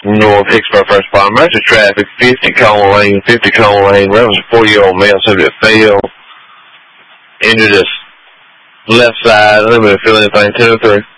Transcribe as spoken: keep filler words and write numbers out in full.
North Hicksboro First Farm. Major traffic, fifty Cone Lane, fifty Cone Lane. That was a four-year-old male subject fell into this left side. I don't know if I feel anything. ten oh three.